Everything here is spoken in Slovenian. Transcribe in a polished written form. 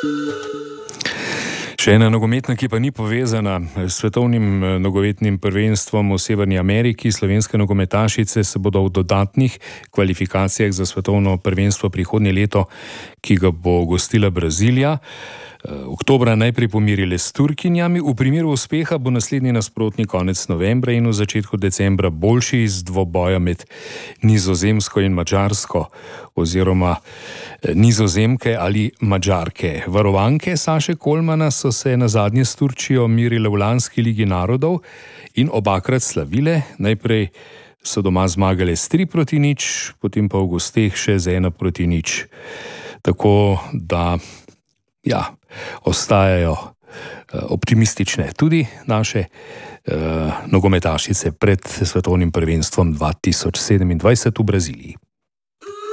Še ena nogometna, ki pa ni povezana s svetovnim nogometnim prvenstvom v Severni Ameriki. Slovenske nogometašice se bodo v dodatnih kvalifikacijah za svetovno prvenstvo prihodnje leto, ki ga bo gostila Brazilija, oktobra najprej pomirile s Turkinjami. V primeru uspeha bo naslednji nasprotnik konec novembra in v začetku decembra boljši iz dvoboja med Nizozemsko in Madžarsko oziroma Nizozemke ali Madžarke. Varovanke Saše Kolmana so se nazadnje s Turčijo mirile v lanski Ligi narodov in obakrat slavile. Najprej so doma zmagale s 3-0, potem pa v gosteh še z 1-0. Tako da ostajajo optimistične tudi naše nogometašice pred svetovnim prvenstvom 2027 v Braziliji.